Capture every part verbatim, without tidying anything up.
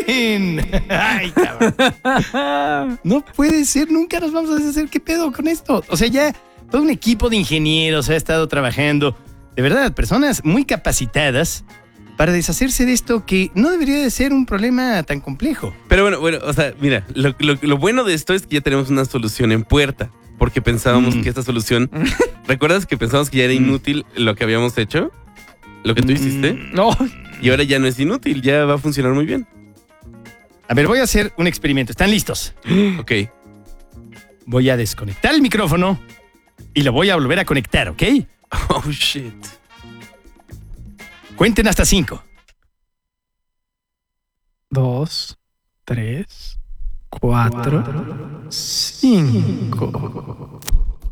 Ruidín. Ay, cabrón. No puede ser, nunca nos vamos a deshacer. ¿Qué pedo con esto? O sea, ya todo un equipo de ingenieros ha estado trabajando. De verdad, personas muy capacitadas para deshacerse de esto que no debería de ser un problema tan complejo. Pero bueno, bueno, o sea, mira, lo, lo, lo bueno de esto es que ya tenemos una solución en puerta. Porque pensábamos mm. que esta solución... ¿Recuerdas que pensábamos que ya era inútil lo que habíamos hecho? Lo que tú hiciste. No. Y ahora ya no es inútil, ya va a funcionar muy bien. A ver, voy a hacer un experimento. ¿Están listos? Ok. Voy a desconectar el micrófono y lo voy a volver a conectar, ¿ok? Oh, shit. Cuenten hasta cinco. Dos, tres, cuatro, cinco.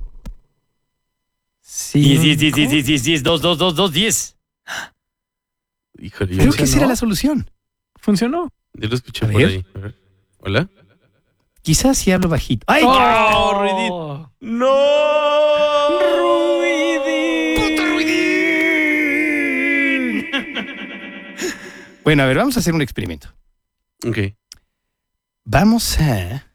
Diez, diez, diez, diez, diez, diez, diez, dos, dos, dos, dos, diez. Híjole, Creo que esa era la solución. ¿Funcionó? Yo lo escuché A por ver. ahí. A ver. ¿Hola? Quizás si hablo bajito. ¡Ay! ¡Oh, Ruidín! ¡No! ¡Ruidín! ¡Puto Ruidín! Bueno, a ver, vamos a hacer un experimento. Ok. Vamos a...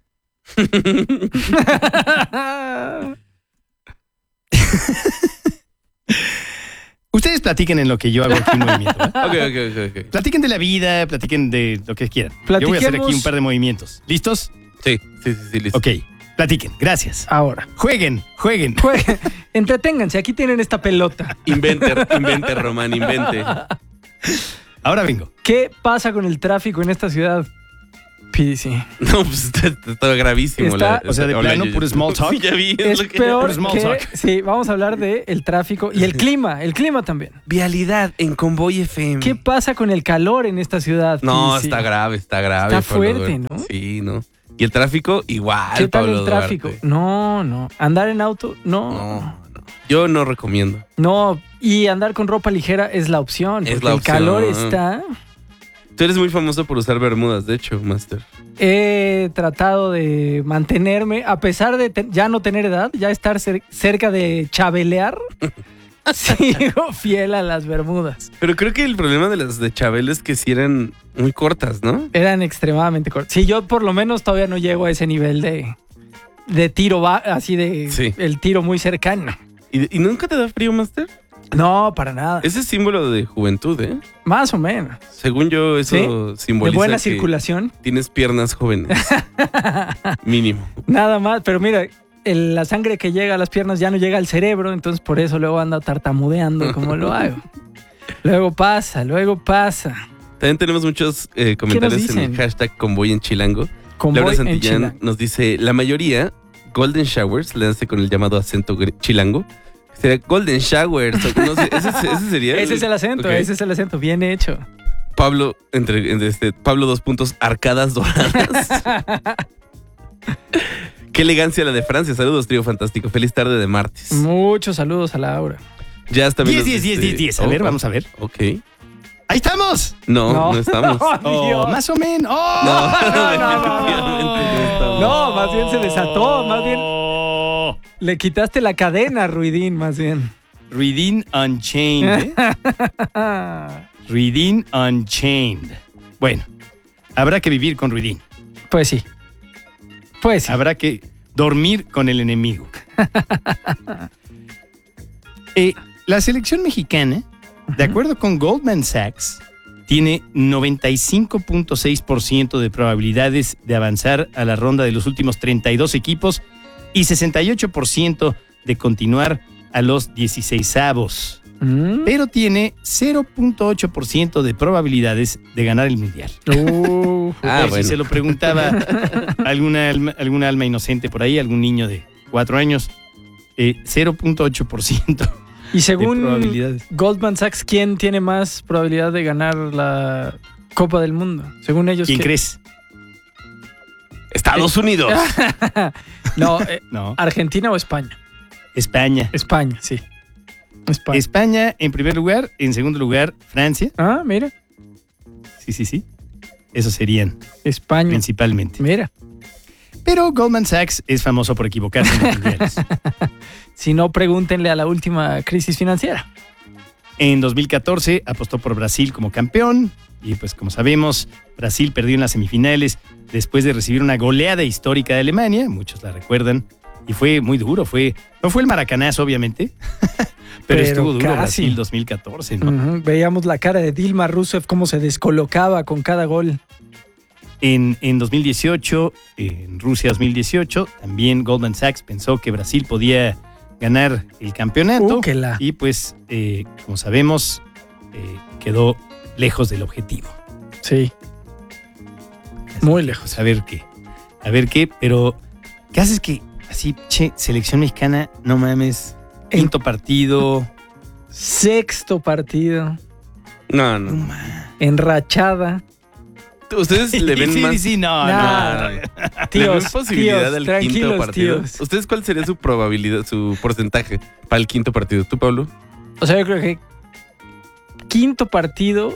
Ustedes platiquen en lo que yo hago aquí un movimiento, ¿eh? Ok, ok, ok, ok. Platiquen de la vida, platiquen de lo que quieran. Yo voy a hacer aquí un par de movimientos. ¿Listos? Sí, sí, sí, sí, listo. Ok, platiquen, gracias. Ahora. Jueguen, jueguen. Jueguen. Entreténganse, aquí tienen esta pelota. Invente, invente, Román, invente. Ahora vengo. ¿Qué pasa con el tráfico en esta ciudad? P D C. No, pues está, está gravísimo. Está- o sea, de hola, plano, yo- puro small talk. Sí, ya vi. Es lo que- peor small que... talk. Sí, vamos a hablar de el tráfico y el clima. El clima también. Vialidad en Convoy F M. ¿Qué pasa con el calor en esta ciudad? No, P D C? está grave, está grave. Está Pablo fuerte, Duarte. ¿no? Sí, ¿no? Y el tráfico, igual, ¿Qué tal Pablo el tráfico? Duarte. No, no. Andar en auto, no. No, no. Yo no recomiendo. No, y andar con ropa ligera es la opción. Es porque la el opción. calor está... Tú eres muy famoso por usar bermudas, de hecho, Master. He tratado de mantenerme, a pesar de te- ya no tener edad, ya estar cer- cerca de chabelear, sigo fiel a las bermudas. Pero creo que el problema de las de Chabel es que sí eran muy cortas, ¿no? Eran extremadamente cortas. Sí, yo por lo menos todavía no llego a ese nivel de, de tiro, va- así de Sí. el tiro muy cercano. ¿Y, y nunca te da frío, Master? No, para nada. Ese es símbolo de juventud, ¿eh? Más o menos. Según yo, eso ¿Sí? simboliza De buena que circulación. tienes piernas jóvenes. Mínimo. Nada más, pero mira, el- la sangre que llega a las piernas ya no llega al cerebro, entonces por eso luego ando tartamudeando como lo hago. Luego pasa, luego pasa. También tenemos muchos eh, comentarios en dicen? el hashtag Convoy en Chilango. Convoy Laura en Santillán Chilango. nos dice, la mayoría, Golden Showers, le hace con el llamado acento gr- chilango. Sería Golden Showers. o no sé, ¿ese, ese sería? Ese es el acento, Ok. ese es el acento, bien hecho. Pablo, entre, entre este, Pablo dos puntos, arcadas doradas. Qué elegancia la de Francia. Saludos, trío fantástico. Feliz tarde de martes. Muchos saludos a Laura. Ya está bien. diez, diez, diez, diez, diez. A ver, vamos a ver. Ok. ¡Ahí estamos! No, no, No. estamos. Oh, Dios. más o menos. ¡Oh! No, no, definitivamente no estamos. No, más bien se desató, más bien le quitaste la cadena, Ruidín, más bien. Ruidín Unchained. ¿eh? Ruidín Unchained. Bueno, habrá que vivir con Ruidín. Pues sí. Pues sí. Habrá que dormir con el enemigo. Eh, la selección mexicana, de acuerdo con Goldman Sachs, tiene noventa y cinco punto seis por ciento de probabilidades de avanzar a la ronda de los últimos treinta y dos equipos y sesenta y ocho por ciento de continuar a los dieciseisavos. Mm. Pero tiene cero punto ocho por ciento de probabilidades de ganar el Mundial. Uh, Ah, Por bueno. Si se lo preguntaba alguna alma, alguna alma inocente por ahí, algún niño de cuatro años, eh, cero punto ocho por ciento y de según probabilidades. Goldman Sachs, ¿quién tiene más probabilidad de ganar la Copa del Mundo? Según ellos. ¿Quién ¿qué? crees? Estados Unidos. No, eh, No. ¿Argentina o España? España. España, sí. España. España en primer lugar, en segundo lugar, Francia. Ah, mira. Sí, sí, sí. Esos serían España. principalmente. Mira. Pero Goldman Sachs es famoso por equivocarse en los mundiales. Si no, pregúntenle a la última crisis financiera. En dos mil catorce apostó por Brasil como campeón. Y pues como sabemos, Brasil perdió en las semifinales después de recibir una goleada histórica de Alemania, muchos la recuerdan, y fue muy duro, fue no fue el maracanazo obviamente, pero, Pero estuvo duro casi. Brasil dos mil catorce, ¿no? Ujú, veíamos la cara de Dilma Rousseff cómo se descolocaba con cada gol. En, en dos mil dieciocho, en Rusia dos mil dieciocho, también Goldman Sachs pensó que Brasil podía ganar el campeonato Uh, que la- y pues, eh, como sabemos, eh, quedó lejos del objetivo. Sí, Así muy que, lejos. pues, a ver qué, a ver qué, pero ¿qué haces que así, che, selección mexicana, no mames, En- quinto partido, Sexto partido, No, no no. mames. enrachada. Ustedes le ven sí, más. sí, no, No, no, no. ¿Le Tíos, ven posibilidad tíos, al tranquilos, quinto partido? tíos. ¿Ustedes cuál sería su probabilidad, su porcentaje para el quinto partido? ¿Tú, Pablo? O sea, yo creo que quinto partido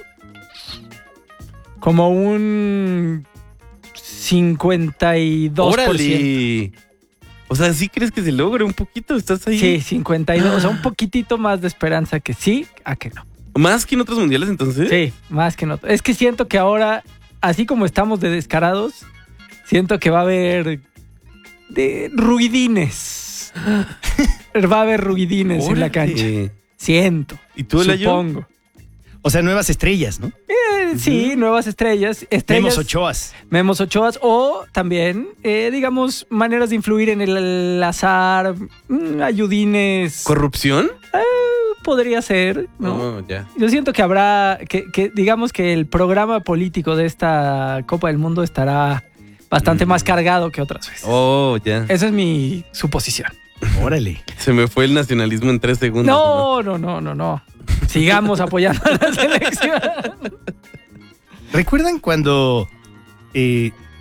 como un cincuenta y dos por ciento. ¡Órale! O sea, ¿sí crees que se logre un poquito? ¿Estás ahí? Sí, cincuenta y dos. O sea, un poquitito más de esperanza que sí a que no. ¿Más que en otros mundiales entonces? Sí, más que no. Es que siento que ahora, así como estamos de descarados, siento que va a haber de ruidines. Va a haber ruidines en la Órale. cancha. Siento. ¿Y tú, Elayo? Supongo. O sea, nuevas estrellas, ¿no? Eh, sí, nuevas estrellas. Estrellas. Memos Ochoas. Memos Ochoas o también, eh, digamos, maneras de influir en el azar, mm, ayudines. ¿Corrupción? Podría ser, ¿no? Oh, ya. Yo siento que habrá, que, que digamos que el programa político de esta Copa del Mundo estará bastante Mm. más cargado que otras veces. Oh, ya. Esa es mi suposición. Órale. Se me fue el nacionalismo en tres segundos. No, no, no, no, no. Sigamos apoyando a la selección. ¿Recuerdan cuando eh,